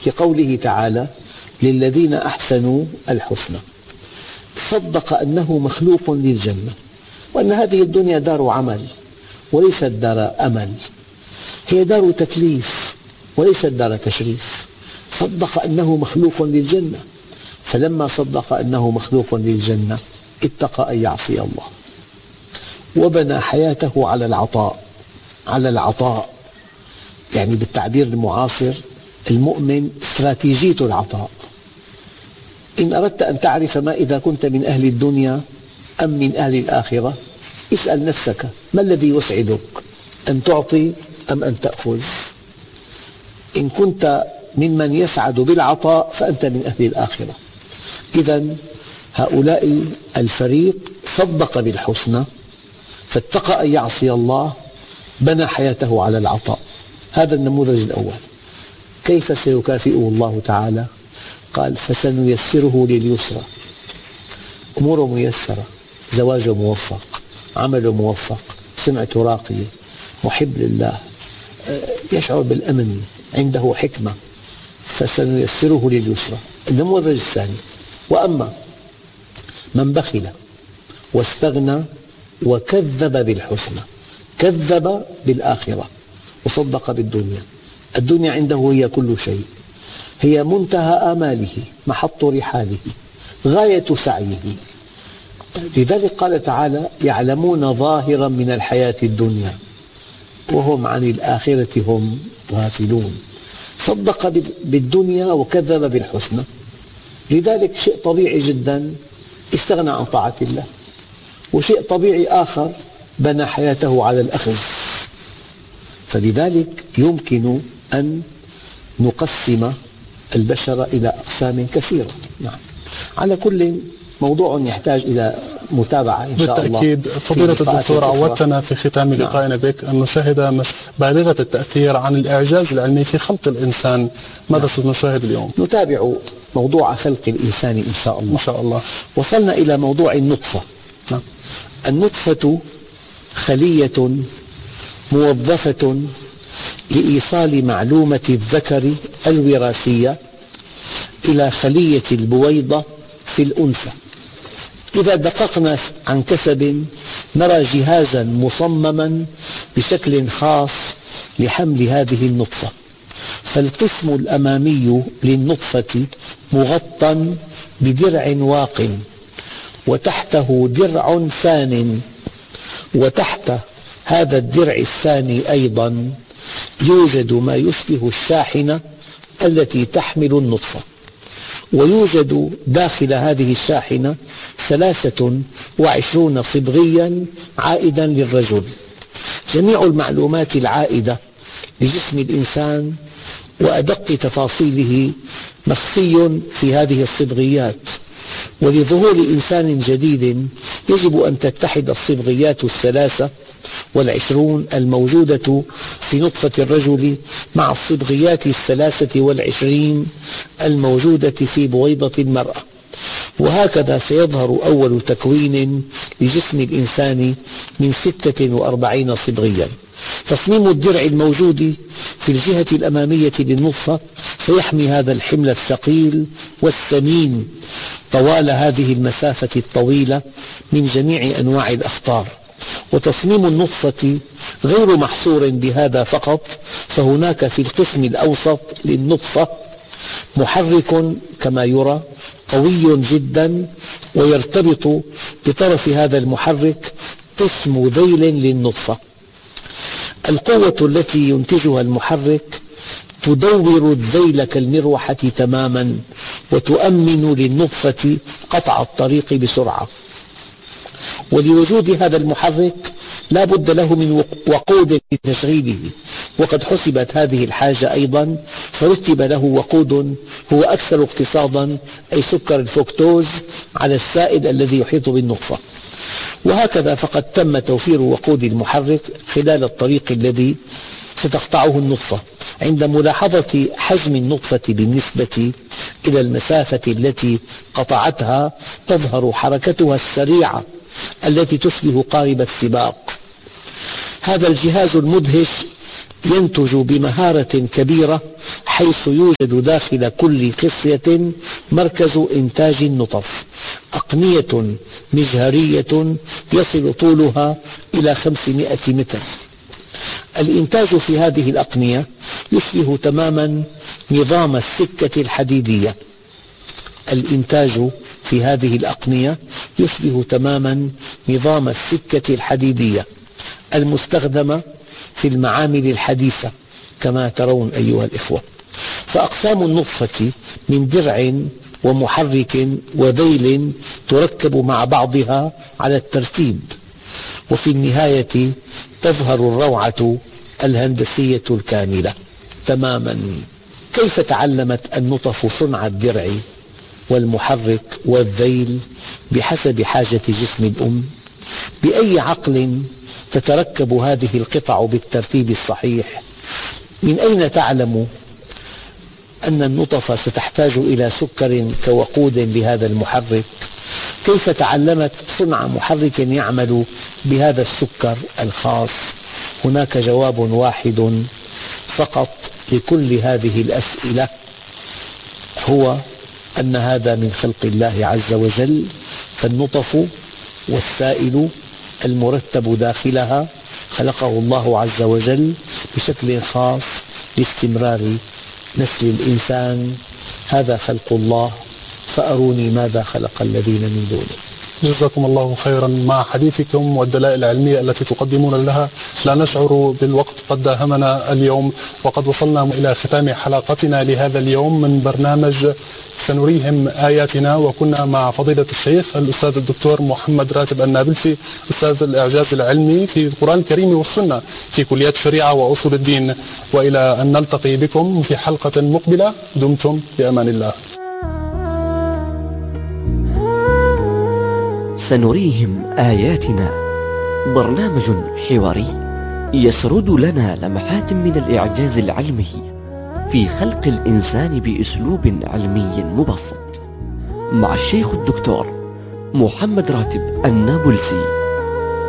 في قوله تعالى للذين أحسنوا الحسنى. صدق أنه مخلوق للجنة، وأن هذه الدنيا دار عمل وليست دار أمل، هي دار تكليف وليست دار تشريف. صدق أنه مخلوق للجنة، فلما صدق أنه مخلوق للجنة اتقى أن يعصي الله، وبنى حياته على العطاء. يعني بالتعبير المعاصر المؤمن استراتيجية العطاء. إن أردت أن تعرف ما إذا كنت من أهل الدنيا أم من أهل الآخرة، اسأل نفسك ما الذي يسعدك، أن تعطي أم أن تأخذ؟ إن كنت ممن يسعد بالعطاء فأنت من أهل الآخرة. إذن هؤلاء الفريق صدق بالحسنى فاتقى أن يعصي الله، بنى حياته على العطاء. هذا النموذج الأول. كيف سيكافئه الله تعالى؟ قال فسنيسره لليسرى. أموره ميسرة، زواجه موفق، عمله موفق، سمعته راقية، محب لله، يشعر بالأمن، عنده حكمة، فسنيسره لليسرى. النموذج الثاني: وأما من بخل واستغنى وكذب بالحسنى، كذب بالآخرة وصدق بالدنيا. الدنيا عنده هي كل شيء، هي منتهى آماله، محط رحاله، غاية سعيه. لذلك قال تعالى يعلمون ظاهرا من الحياة الدنيا وهم عن الآخرة هم غافلون. صدق بالدنيا وكذب بالحسنى، لذلك شيء طبيعي جدا استغنى عن طاعة الله، وشيء طبيعي آخر بنى حياته على الأخذ. فلذلك يمكن أن نقسم البشر إلى أقسام كثيرة. نعم. على كل موضوع يحتاج إلى متابعة إن شاء الله. بالتأكيد. فضيلة الدكتور، عودتنا في ختام لقائنا بك أن نشاهد بالغة التأثير عن الإعجاز العلمي في خلق الإنسان. ماذا سنشاهد اليوم؟ نتابع موضوع خلق الإنسان إن شاء الله. إن شاء الله. وصلنا إلى موضوع النطفة. النطفة خلية موظفة لإيصال معلومة الذكر الوراثية إلى خلية البويضة في الأنثى. إذا دققنا عن كثب نرى جهازا مصمما بشكل خاص لحمل هذه النطفة. فالقسم الأمامي للنطفة مغطى بدرع واق، وتحته درع ثان، وتحت هذا الدرع الثاني أيضا يوجد ما يشبه الشاحنة التي تحمل النطفة. ويوجد داخل هذه الشاحنة 23 صبغيا عائدا للرجل. جميع المعلومات العائدة لجسم الإنسان وأدق تفاصيله مخفي في هذه الصبغيات. ولظهور إنسان جديد يجب أن تتحد الصبغيات 23 الموجودة في نطفة الرجل مع الصبغيات 23 الموجودة في بويضة المرأة. وهكذا سيظهر أول تكوين لجسم الإنسان من 46 صبغيا. تصميم الدرع الموجود في الجهة الأمامية للنطفة سيحمي هذا الحمل الثقيل والثمين طوال هذه المسافة الطويلة من جميع أنواع الأخطار. وتصميم النطفة غير محصور بهذا فقط، فهناك في القسم الأوسط للنطفة محرك كما يرى قوي جدا، ويرتبط بطرف هذا المحرك قسم ذيل للنطفة. القوة التي ينتجها المحرك تدور الذيل كالمروحة تماما، وتؤمن للنطفة قطع الطريق بسرعة. ولوجود هذا المحرك لا بد له من وقود لتشغيله، وقد حسبت هذه الحاجة أيضا فرتب له وقود هو أكثر اقتصادا، أي سكر الفركتوز على السائل الذي يحيط بالنطفة. وهكذا فقد تم توفير وقود المحرك خلال الطريق الذي ستقطعه النطفة. عند ملاحظة حجم النطفة بالنسبة إلى المسافة التي قطعتها تظهر حركتها السريعة التي تشبه قارب السباق. هذا الجهاز المدهش ينتج بمهارة كبيرة حيث يوجد داخل كل خصية مركز إنتاج النطف، أقنية مجهرية يصل طولها إلى 500 متر. الإنتاج في هذه الأقنية يشبه تماما نظام السكة الحديدية. الإنتاج في هذه الأقنية يشبه تماما نظام السكة الحديدية المستخدمة في المعامل الحديثة كما ترون أيها الإخوة. فأقسام النطفة من درع ومحرك وذيل تركب مع بعضها على الترتيب، وفي النهاية تظهر الروعة الهندسية الكاملة تماما. كيف تعلمت النطف صنع الدرع والمحرك والذيل بحسب حاجة جسم الأم؟ بأي عقل تتركب هذه القطع بالترتيب الصحيح؟ من أين تعلم أن النطف ستحتاج إلى سكر كوقود لهذا المحرك؟ كيف تعلمت صنع محرك يعمل بهذا السكر الخاص؟ هناك جواب واحد فقط لكل هذه الأسئلة، هو أن هذا من خلق الله عز وجل. فالنطف والسائل المرتب داخلها خلقه الله عز وجل بشكل خاص لاستمرار نسل الإنسان. هذا خلق الله، فأروني ماذا خلق الذين من دونه. جزاكم الله خيرا. مع حديثكم والدلائل العلمية التي تقدمون لها لا نشعر بالوقت قد داهمنا اليوم، وقد وصلنا إلى ختام حلقتنا لهذا اليوم من برنامج سنريهم آياتنا، وكنا مع فضيلة الشيخ الأستاذ الدكتور محمد راتب النابلسي، أستاذ الإعجاز العلمي في القرآن الكريم والسنة في كليات الشريعة وأصول الدين. وإلى أن نلتقي بكم في حلقة مقبلة، دمتم بأمان الله. سنريهم آياتنا، برنامج حواري يسرد لنا لمحات من الإعجاز العلمي في خلق الإنسان بأسلوب علمي مبسط، مع الشيخ الدكتور محمد راتب النابلسي.